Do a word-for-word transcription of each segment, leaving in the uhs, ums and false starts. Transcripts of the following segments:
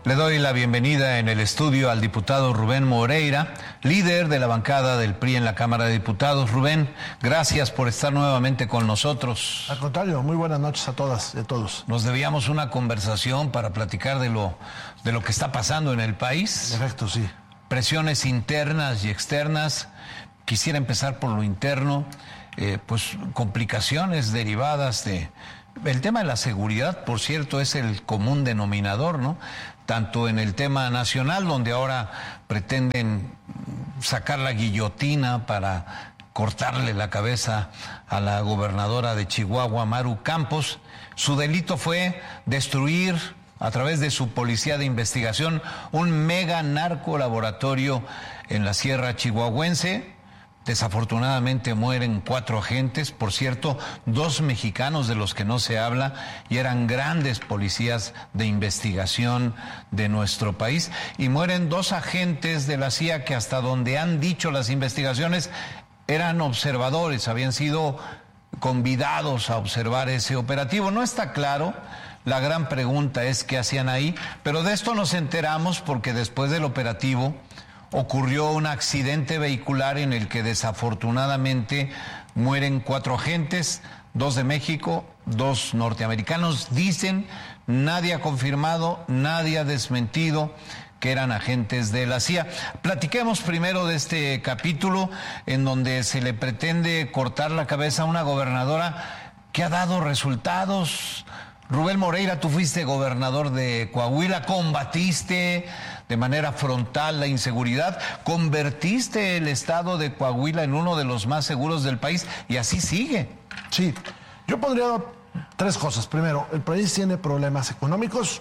Le doy la bienvenida en el estudio al diputado Rubén Moreira, líder de la bancada del P R I en la Cámara de Diputados. Rubén, gracias por estar nuevamente con nosotros. Al contrario, muy buenas noches a todas y a todos. Nos debíamos una conversación para platicar de lo, de lo que está pasando en el país. En efecto, sí. Presiones internas y externas. Quisiera empezar por lo interno, eh, pues complicaciones derivadas de... El tema de la seguridad, por cierto, es el común denominador, ¿no? Tanto en el tema nacional, donde ahora pretenden sacar la guillotina para cortarle la cabeza a la gobernadora de Chihuahua, Maru Campos. Su delito fue destruir, a través de su policía de investigación, un mega narcolaboratorio en la sierra chihuahuense. Desafortunadamente mueren cuatro agentes, por cierto, dos mexicanos de los que no se habla, y eran grandes policías de investigación de nuestro país, y mueren dos agentes de la C I A que, hasta donde han dicho las investigaciones, eran observadores, habían sido convidados a observar ese operativo. No está claro. La gran pregunta es qué hacían ahí, pero de esto nos enteramos porque después del operativo ocurrió un accidente vehicular en el que desafortunadamente mueren cuatro agentes, dos de México, dos norteamericanos. Dicen, nadie ha confirmado, nadie ha desmentido que eran agentes de la C I A. Platiquemos primero de este capítulo en donde se le pretende cortar la cabeza a una gobernadora que ha dado resultados. Rubén Moreira, tú fuiste gobernador de Coahuila, combatiste de manera frontal la inseguridad, convertiste el estado de Coahuila en uno de los más seguros del país, y así sigue. Sí, yo pondría tres cosas. Primero, el país tiene problemas económicos,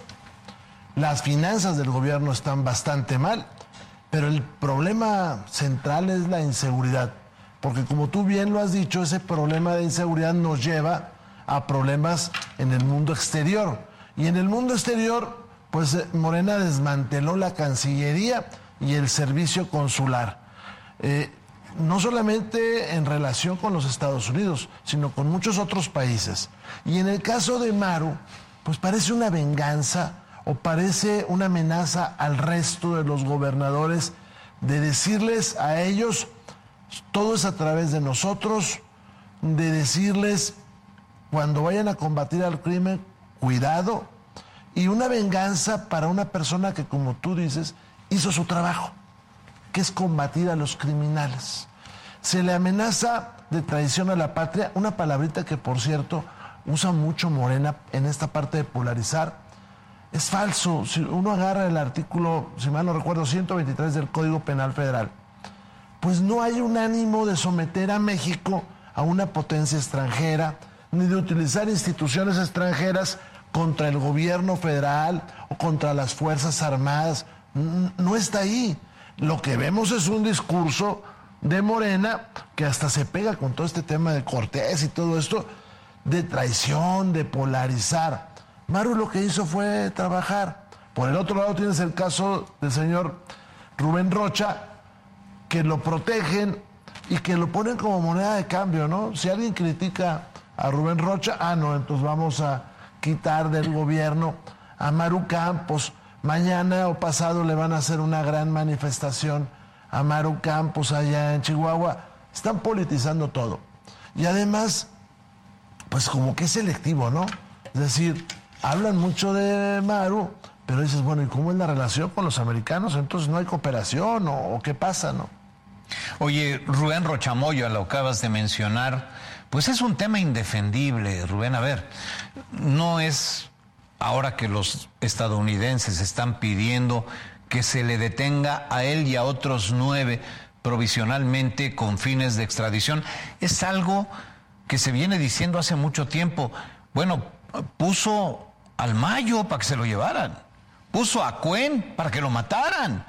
las finanzas del gobierno están bastante mal, pero el problema central es la inseguridad, porque como tú bien lo has dicho, ese problema de inseguridad nos lleva a problemas en el mundo exterior. Y en el mundo exterior, pues Morena desmanteló la Cancillería y el servicio consular. Eh, no solamente en relación con los Estados Unidos, sino con muchos otros países. Y en el caso de Maru, pues parece una venganza o parece una amenaza al resto de los gobernadores de decirles a ellos, todo es a través de nosotros, de decirles, cuando vayan a combatir al crimen, cuidado, y una venganza para una persona que, como tú dices, hizo su trabajo, que es combatir a los criminales. Se le amenaza de traición a la patria, una palabrita que, por cierto, usa mucho Morena en esta parte de polarizar. Es falso. Si uno agarra el artículo, si mal no recuerdo, ciento veintitrés del Código Penal Federal, pues no hay un ánimo de someter a México a una potencia extranjera, ni de utilizar instituciones extranjeras contra el gobierno federal o contra las Fuerzas Armadas. No está ahí. Lo que vemos es un discurso de Morena que hasta se pega con todo este tema de Cortés y todo esto, de traición, de polarizar. Maru lo que hizo fue trabajar. Por el otro lado tienes el caso del señor Rubén Rocha, que lo protegen y que lo ponen como moneda de cambio, ¿no? Si alguien critica a Rubén Rocha, ah, no, entonces vamos a quitar del gobierno a Maru Campos. Mañana o pasado le van a hacer una gran manifestación a Maru Campos allá en Chihuahua. Están politizando todo. Y además, pues como que es selectivo, ¿no? Es decir, hablan mucho de Maru, pero dices, bueno, ¿y cómo es la relación con los americanos? Entonces no hay cooperación, ¿o, o qué pasa, no? Oye, Rubén Rochamoya, lo acabas de mencionar. Pues es un tema indefendible, Rubén. A ver, no es ahora que los estadounidenses están pidiendo que se le detenga a él y a otros nueve provisionalmente con fines de extradición. Es algo que se viene diciendo hace mucho tiempo. Bueno, puso al Mayo para que se lo llevaran, puso a Cuen para que lo mataran.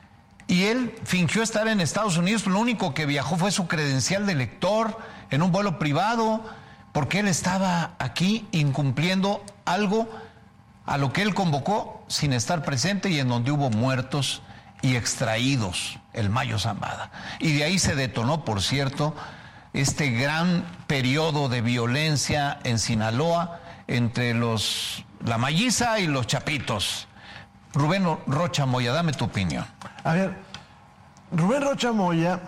Y él fingió estar en Estados Unidos, lo único que viajó fue su credencial de lector en un vuelo privado, porque él estaba aquí incumpliendo algo a lo que él convocó sin estar presente y en donde hubo muertos y extraídos, el Mayo Zambada. Y de ahí se detonó, por cierto, este gran periodo de violencia en Sinaloa entre los, la Mayiza y los Chapitos. Rubén Rocha Moya, dame tu opinión. A ver, Rubén Rocha Moya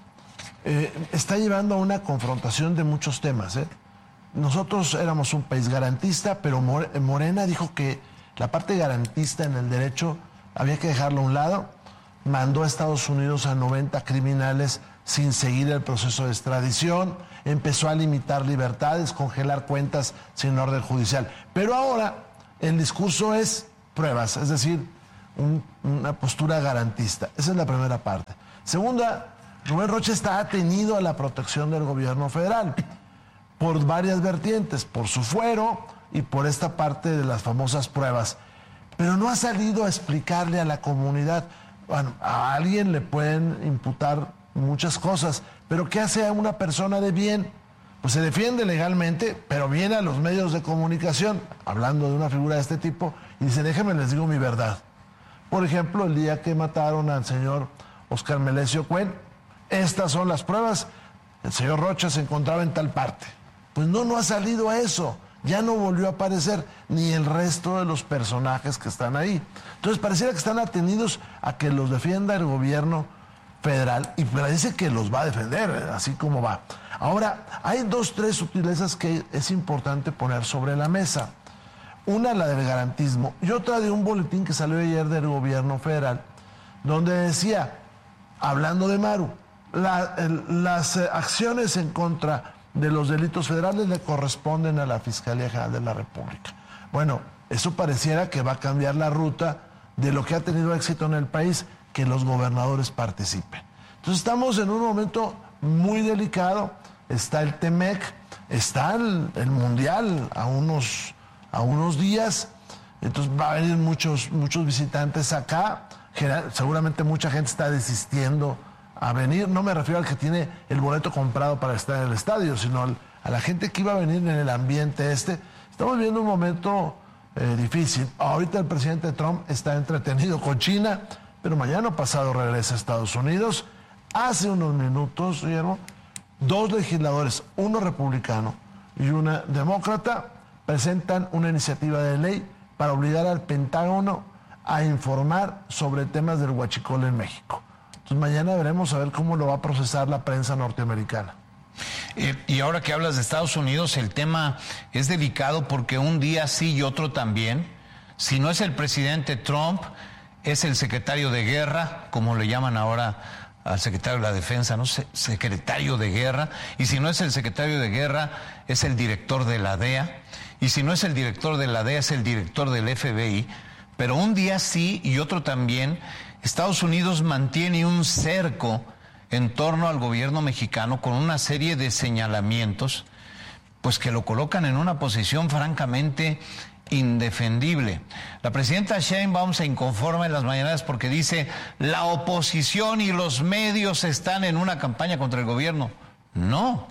eh, está llevando a una confrontación de muchos temas. ¿eh? Nosotros éramos un país garantista, pero Morena dijo que la parte garantista en el derecho había que dejarlo a un lado. Mandó a Estados Unidos a noventa criminales sin seguir el proceso de extradición. Empezó a limitar libertades, congelar cuentas sin orden judicial. Pero ahora el discurso es pruebas, es decir, un, una postura garantista. Esa es la primera parte. Segunda, Rubén Rocha está atenido a la protección del gobierno federal por varias vertientes, por su fuero y por esta parte de las famosas pruebas. Pero no ha salido a explicarle a la comunidad. Bueno, a alguien le pueden imputar muchas cosas, pero ¿qué hace a una persona de bien? Pues se defiende legalmente, pero viene a los medios de comunicación, hablando de una figura de este tipo, y dice, déjenme les digo mi verdad. Por ejemplo, el día que mataron al señor Oscar Melesio Cuen, estas son las pruebas, el señor Rocha se encontraba en tal parte. Pues no, no ha salido a eso, ya no volvió a aparecer, ni el resto de los personajes que están ahí. Entonces pareciera que están atenidos a que los defienda el gobierno federal, y parece que los va a defender, así como va. Ahora, hay dos, tres sutilezas que es importante poner sobre la mesa. Una, la del garantismo, y otra de un boletín que salió ayer del gobierno federal, donde decía, hablando de Maru, la, el, las eh, acciones en contra de los delitos federales le corresponden a la Fiscalía General de la República. Bueno, eso pareciera que va a cambiar la ruta de lo que ha tenido éxito en el país, que los gobernadores participen. Entonces estamos en un momento muy delicado, está el Temec, está el, el Mundial a unos, a unos días, entonces va a venir muchos, muchos visitantes acá, general, seguramente mucha gente está desistiendo a venir, no me refiero al que tiene el boleto comprado para estar en el estadio, sino al, a la gente que iba a venir en el ambiente este. Estamos viendo un momento eh, difícil. Ahorita el presidente Trump está entretenido con China, pero mañana pasado regresa a Estados Unidos. Hace unos minutos, Guillermo, dos legisladores, uno republicano y una demócrata, presentan una iniciativa de ley para obligar al Pentágono a informar sobre temas del huachicol en México. Entonces mañana veremos a ver cómo lo va a procesar la prensa norteamericana. Eh, y ahora que hablas de Estados Unidos, el tema es delicado porque un día sí y otro también. Si no es el presidente Trump, es el secretario de guerra, como le llaman ahora al secretario de la defensa, ¿no? Se- secretario de guerra. Y si no es el secretario de guerra, es el director de la D E A. Y si no es el director de la D E A, es el director del F B I. Pero un día sí y otro también, Estados Unidos mantiene un cerco en torno al gobierno mexicano con una serie de señalamientos, pues que lo colocan en una posición francamente indefendible. La presidenta Sheinbaum se inconforma en las mañanas porque dice, la oposición y los medios están en una campaña contra el gobierno. No.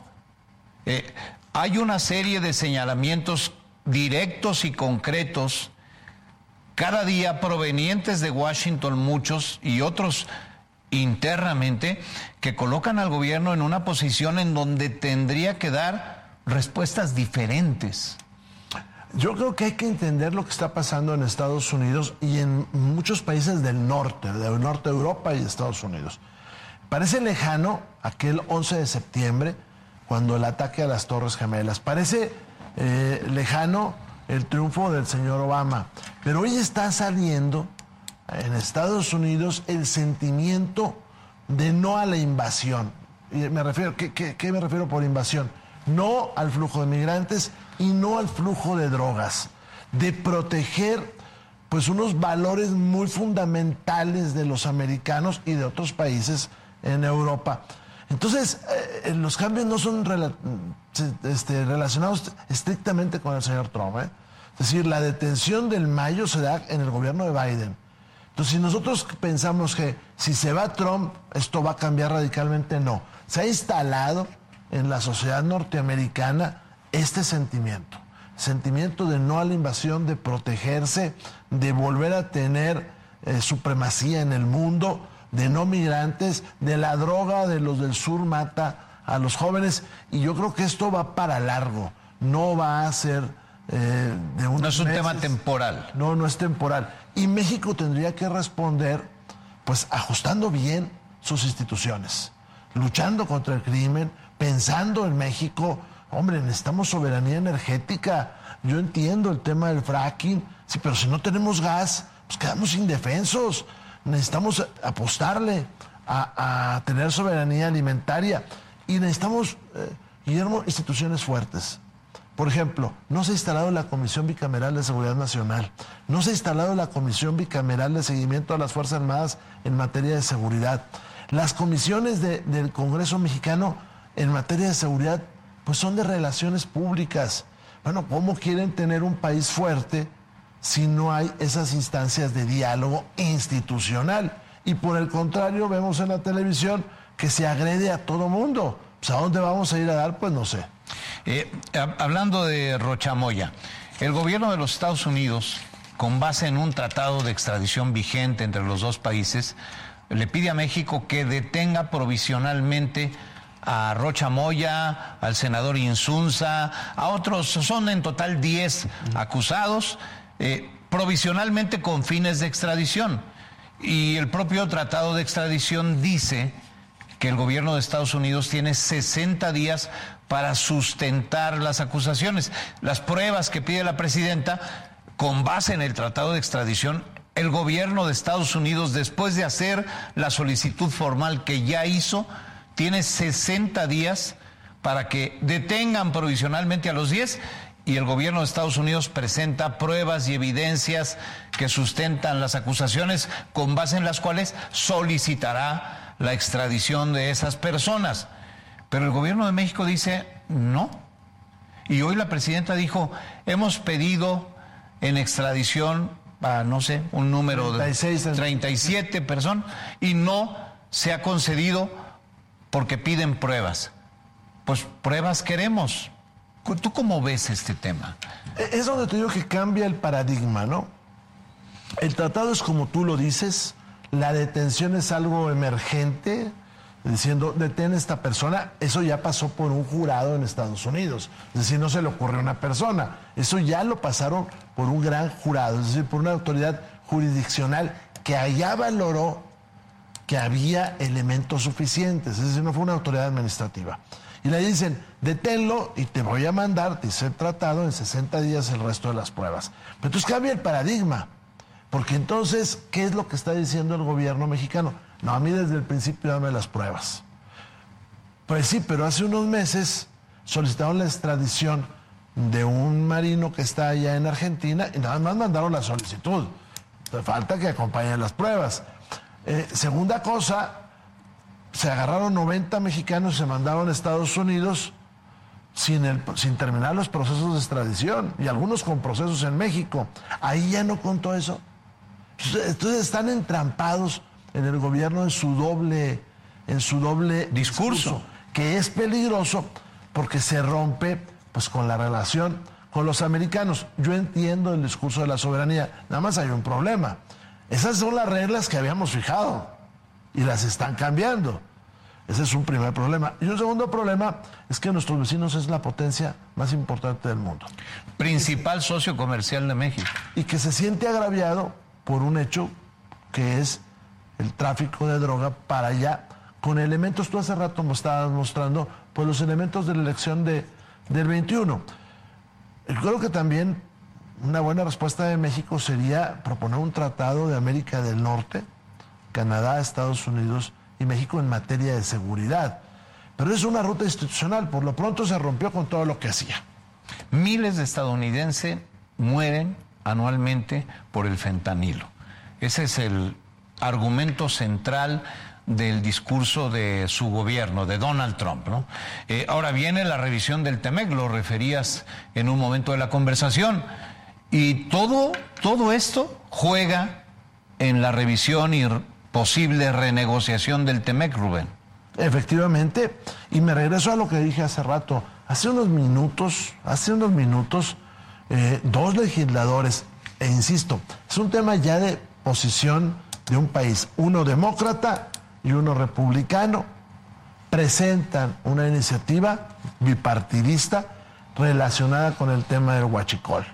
Eh, hay una serie de señalamientos directos y concretos, cada día provenientes de Washington, muchos, y otros internamente, que colocan al gobierno en una posición en donde tendría que dar respuestas diferentes. Yo creo que hay que entender lo que está pasando en Estados Unidos y en muchos países del norte, del norte de Europa y Estados Unidos. Parece lejano aquel once de septiembre, cuando el ataque a las Torres Gemelas. Parece eh, lejano el triunfo del señor Obama. Pero hoy está saliendo en Estados Unidos el sentimiento de no a la invasión. Y me refiero, ¿qué, qué, qué me refiero por invasión? No al flujo de migrantes y no al flujo de drogas. De proteger pues unos valores muy fundamentales de los americanos y de otros países en Europa. Entonces, eh, los cambios no son rela este, relacionados estrictamente con el señor Trump. ¿eh? Es decir, la detención del mayo se da en el gobierno de Biden. Entonces, si nosotros pensamos que si se va Trump, esto va a cambiar radicalmente, no. Se ha instalado en la sociedad norteamericana este sentimiento. Sentimiento de no a la invasión, de protegerse, de volver a tener eh, supremacía en el mundo, de no migrantes, de la droga de los del sur mata a los jóvenes, y yo creo que esto va para largo, no va a ser eh, de unos No es un meses. tema temporal. No, no es temporal. Y México tendría que responder, pues, ajustando bien sus instituciones, luchando contra el crimen, pensando en México. Hombre, necesitamos soberanía energética. Yo entiendo el tema del fracking, sí, pero si no tenemos gas, pues quedamos indefensos. Necesitamos apostarle a, a tener soberanía alimentaria. Y necesitamos, eh, Guillermo, instituciones fuertes. Por ejemplo, no se ha instalado la Comisión Bicameral de Seguridad Nacional, no se ha instalado la Comisión Bicameral de Seguimiento a las Fuerzas Armadas en materia de seguridad. Las comisiones de, del Congreso mexicano en materia de seguridad, pues son de relaciones públicas. Bueno, ¿cómo quieren tener un país fuerte si no hay esas instancias de diálogo institucional? Y por el contrario, vemos en la televisión que se agrede a todo mundo. Pues, ¿a dónde vamos a ir a dar? Pues no sé. Eh, hablando de Rochamoya, el gobierno de los Estados Unidos, con base en un tratado de extradición vigente entre los dos países, le pide a México que detenga provisionalmente a Rochamoya, al senador Insunza, a otros, son en total diez acusados, eh, provisionalmente con fines de extradición. Y el propio tratado de extradición dice que el gobierno de Estados Unidos tiene sesenta días para sustentar las acusaciones. Las pruebas que pide la presidenta, con base en el tratado de extradición, el gobierno de Estados Unidos, después de hacer la solicitud formal que ya hizo, tiene sesenta días para que detengan provisionalmente a los diez, y el gobierno de Estados Unidos presenta pruebas y evidencias que sustentan las acusaciones, con base en las cuales solicitará la extradición de esas personas. Pero el gobierno de México dice no. Y hoy la presidenta dijo, hemos pedido en extradición a, no sé, un número treinta y seis, de treinta y siete personas, y no se ha concedido porque piden pruebas. Pues pruebas queremos. ¿Tú cómo ves este tema? Es donde te digo que cambia el paradigma, ¿no? El tratado es como tú lo dices, la detención es algo emergente, diciendo, detén a esta persona. Eso ya pasó por un jurado en Estados Unidos. Es decir, no se le ocurrió a una persona. Eso ya lo pasaron por un gran jurado, es decir, por una autoridad jurisdiccional que allá valoró que había elementos suficientes. Es decir, no fue una autoridad administrativa. Y le dicen, deténlo y te voy a mandar, dice el tratado, en sesenta días el resto de las pruebas. Pero entonces cambia el paradigma. Porque entonces, ¿qué es lo que está diciendo el gobierno mexicano? No, a mí desde el principio dame las pruebas. Pues sí, pero hace unos meses solicitaron la extradición de un marino que está allá en Argentina y nada más mandaron la solicitud. Entonces, falta que acompañen las pruebas. Eh, segunda cosa, se agarraron noventa mexicanos y se mandaron a Estados Unidos sin, el, sin terminar los procesos de extradición, y algunos con procesos en México. Ahí ya no contó eso. Entonces están entrampados en el gobierno en su doble, en su doble discurso, discurso, que es peligroso porque se rompe pues con la relación con los americanos. Yo entiendo el discurso de la soberanía, nada más hay un problema. Esas son las reglas que habíamos fijado y las están cambiando. Ese es un primer problema. Y un segundo problema es que nuestros vecinos es la potencia más importante del mundo. Principal socio comercial de México. Y que se siente agraviado por un hecho que es el tráfico de droga para allá, con elementos, tú hace rato me estabas mostrando, pues los elementos de la elección de, del veintiuno. Yo creo que también una buena respuesta de México sería proponer un tratado de América del Norte, Canadá, Estados Unidos y México en materia de seguridad. Pero es una ruta institucional, por lo pronto se rompió con todo lo que hacía. Miles de estadounidenses mueren anualmente por el fentanilo. Ese es el argumento central del discurso de su gobierno, de Donald Trump, ¿no? Eh, ahora viene la revisión del Temec, lo referías en un momento de la conversación, y todo, todo esto juega en la revisión y posible renegociación del Temec, Rubén. Efectivamente, y me regreso a lo que dije hace rato. Hace unos minutos, hace unos minutos, eh, dos legisladores, e insisto, es un tema ya de posición de un país, uno demócrata y uno republicano, presentan una iniciativa bipartidista relacionada con el tema del huachicol.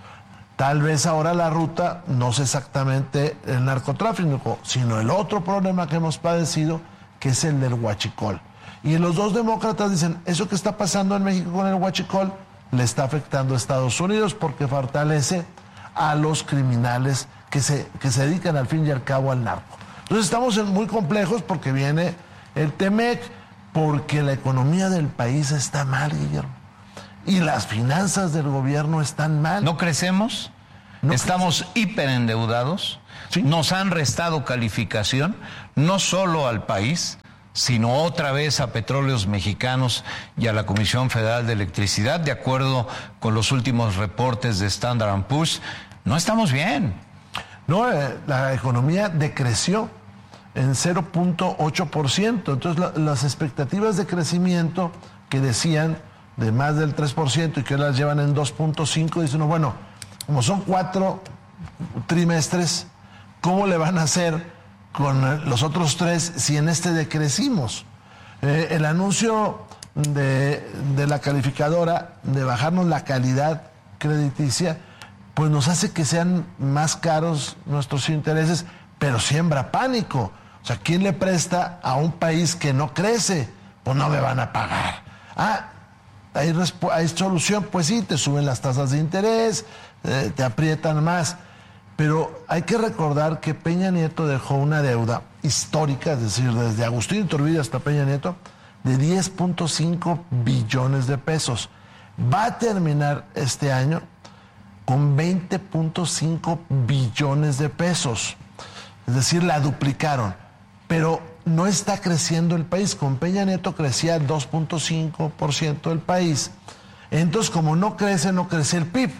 Tal vez ahora la ruta no es exactamente el narcotráfico, sino el otro problema que hemos padecido, que es el del huachicol. Y los dos demócratas dicen, eso que está pasando en México con el huachicol le está afectando a Estados Unidos porque fortalece a los criminales que se, que se dedican al fin y al cabo al narco. Entonces estamos en muy complejos porque viene el Temec, porque la economía del país está mal, Guillermo. Y las finanzas del gobierno están mal. ¿No crecemos? No Estamos crecemos. hiperendeudados. ¿Sí? Nos han restado calificación, no solo al país, sino otra vez a Petróleos Mexicanos y a la Comisión Federal de Electricidad, de acuerdo con los últimos reportes de Standard and Poor's. No estamos bien. No, eh, la economía decreció en cero punto ocho por ciento. Entonces, la, las expectativas de crecimiento que decían de más del tres por ciento y que las llevan en dos punto cinco, dicen, no, bueno, como son cuatro trimestres, ¿cómo le van a hacer con los otros tres si en este decrecimos? Eh, el anuncio de, de la calificadora de bajarnos la calidad crediticia, pues nos hace que sean más caros nuestros intereses, pero siembra pánico. O sea, ¿quién le presta a un país que no crece? Pues no me van a pagar. Ah, ¿hay, hay solución? Pues sí, te suben las tasas de interés, eh, te aprietan más. Pero hay que recordar que Peña Nieto dejó una deuda histórica, es decir, desde Agustín Iturbide hasta Peña Nieto, de diez punto cinco billones de pesos. Va a terminar este año con veinte punto cinco billones de pesos. Es decir, la duplicaron. Pero no está creciendo el país. Con Peña Nieto crecía dos punto cinco por ciento del país. Entonces, como no crece, no crece el P I B.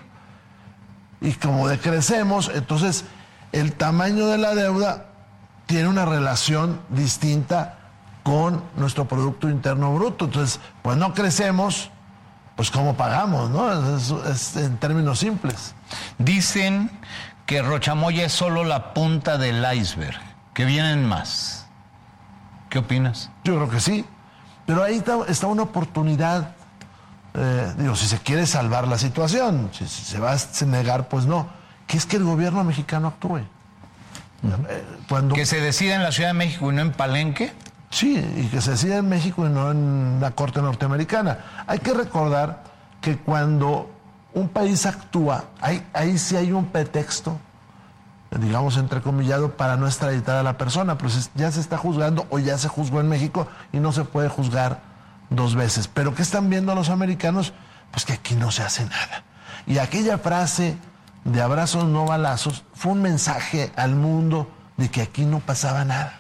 Y como decrecemos, entonces el tamaño de la deuda tiene una relación distinta con nuestro Producto Interno Bruto. Entonces, pues no crecemos, pues ¿cómo pagamos, no? Es, es en términos simples. Dicen que Rochamoya es solo la punta del iceberg, que vienen más. ¿Qué opinas? Yo creo que sí, pero ahí está, está una oportunidad. Eh, digo, si se quiere salvar la situación, si, si se va a negar, pues no, que es que el gobierno mexicano actúe. Uh-huh. eh, cuando... Que se decida en la Ciudad de México y no en Palenque. Sí, y que se decida en México y no en la Corte Norteamericana. Hay que recordar que cuando un país actúa, ahí, ahí sí hay un pretexto, digamos entrecomillado, para no extraditar a la persona, pero ya se está juzgando o ya se juzgó en México y no se puede juzgar dos veces. Pero ¿qué están viendo los americanos? Pues que aquí no se hace nada. Y aquella frase de abrazos no balazos fue un mensaje al mundo de que aquí no pasaba nada.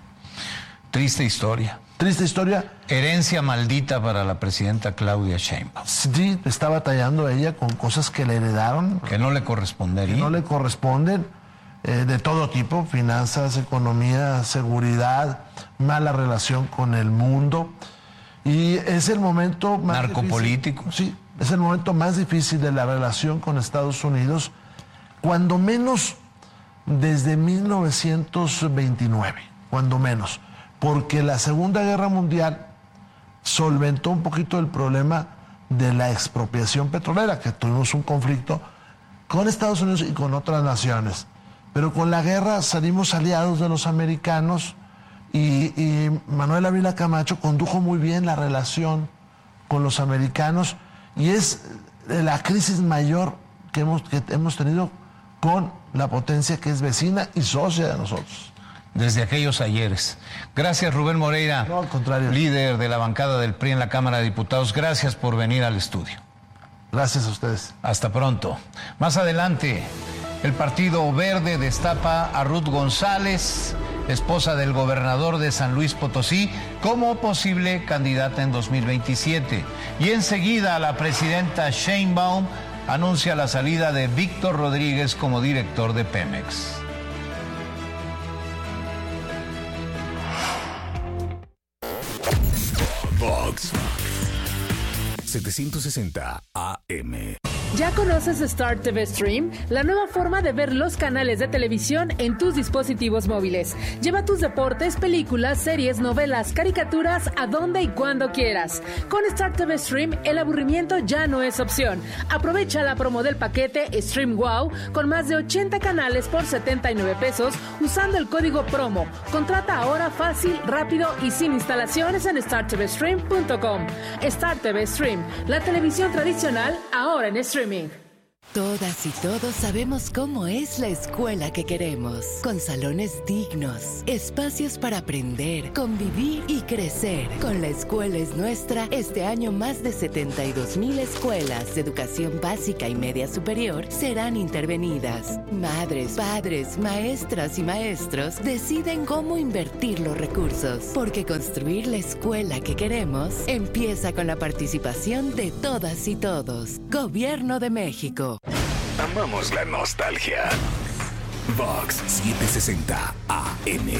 Triste historia. Triste historia. Herencia maldita para la presidenta Claudia Sheinbaum. Sí, está batallando ella con cosas que le heredaron. Que no le corresponderían. Que no le corresponden, eh, de todo tipo, finanzas, economía, seguridad, mala relación con el mundo. Y es el momento más narcopolítico. Difícil, sí, es el momento más difícil de la relación con Estados Unidos, cuando menos desde mil novecientos veintinueve, cuando menos, porque la Segunda Guerra Mundial solventó un poquito el problema de la expropiación petrolera, que tuvimos un conflicto con Estados Unidos y con otras naciones. Pero con la guerra salimos aliados de los americanos. Y, y Manuel Ávila Camacho condujo muy bien la relación con los americanos y es la crisis mayor que hemos, que hemos tenido con la potencia que es vecina y socia de nosotros. Desde aquellos ayeres. Gracias, Rubén Moreira. No, al contrario. Líder de la bancada del P R I en la Cámara de Diputados. Gracias por venir al estudio. Gracias a ustedes. Hasta pronto. Más adelante, el Partido Verde destapa a Ruth González, esposa del gobernador de San Luis Potosí, como posible candidata en dos mil veintisiete. Y enseguida la presidenta Sheinbaum anuncia la salida de Víctor Rodríguez como director de Pemex. Vox setecientos sesenta A M. ¿Ya conoces Star T V Stream? La nueva forma de ver los canales de televisión en tus dispositivos móviles. Lleva tus deportes, películas, series, novelas, caricaturas a donde y cuando quieras. Con Star T V Stream, el aburrimiento ya no es opción. Aprovecha la promo del paquete Stream Wow con más de ochenta canales por setenta y nueve pesos usando el código promo. Contrata ahora fácil, rápido y sin instalaciones en star t v stream punto com. Star T V Stream, la televisión tradicional ahora en streaming. Todas y todos sabemos cómo es la escuela que queremos, con salones dignos, espacios para aprender, convivir y crecer. Con La Escuela es Nuestra, este año más de setenta y dos mil escuelas de educación básica y media superior serán intervenidas. Madres, padres, maestras y maestros deciden cómo invertir los recursos, porque construir la escuela que queremos empieza con la participación de todas y todos. Gobierno de México. Amamos la nostalgia. Vox setecientos sesenta A M.